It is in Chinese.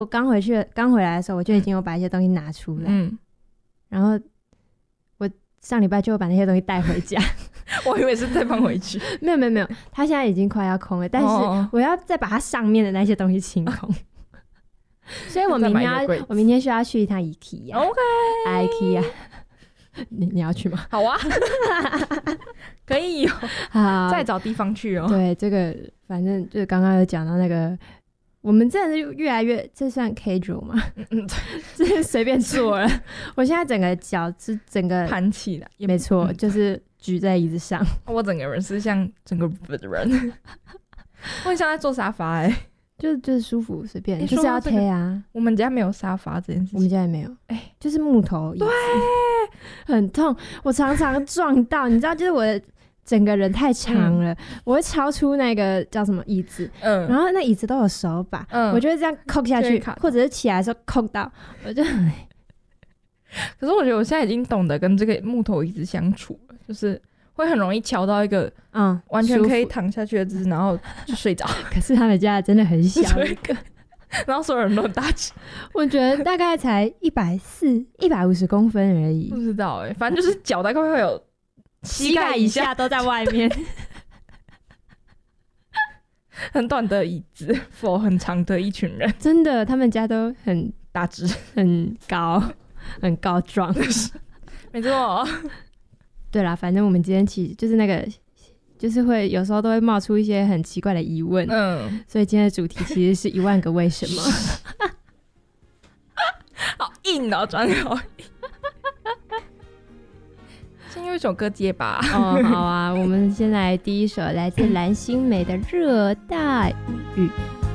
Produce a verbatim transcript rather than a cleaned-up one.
我刚回去刚回来的时候，我就已经有把一些东西拿出来，嗯，然后我上礼拜就把那些东西带回家。 我以为是再放回去。 没有没有没有，它现在已经快要空了，但是我要再把它上面的那些东西清空。所以我明天要我明天需要去一趟 IKEA。OK，IKEA， 你你要去吗？ 好啊，可以哦。好，再找地方去哦。 对，这个反正就是刚刚有讲到那个，我们真的是越来越，这算 casual 吗？嗯，这是随便做了。我现在整个脚是整个盘起来， 没错，嗯，就是举在椅子上。 我整个人是像整个人，我很像在坐沙发哎，欸。 就就是舒服，随便，欸，就是要推啊， 這個。我们家没有沙发这件事情， 我们家也没有，哎，欸，就是木头椅子， 对， 很痛，我常常撞到，你知道，就是我的整个人太长了，嗯，我会超出那个叫什么椅子，嗯，然后那椅子都有手把，嗯，我就会这样扣下去，或者是起来的时候扣到，我就很。 可是我觉得我现在已经懂得跟这个木头椅子相处了，就是会很容易瞧到一个嗯完全可以躺下去的姿势，然后就睡着。 可是他们家真的很小一个， 然后所有人都很大只。 我觉得大概才一百四、一百五十公分而已。 不知道哎，欸，反正就是脚大概会有膝盖以下都在外面。 很短的椅子 for 很长的一群人。 真的，他们家都很大只、 很高、很高壮。 没错。 对啦，反正我们今天其实就是那个，就是会有时候都会冒出一些很奇怪的疑问，嗯，所以今天的主题其实是一万个为什么。 好硬哦，转好硬。先用一首歌接吧。 哦，好啊，我们先来第一首来自蓝心湄的《热带雨》。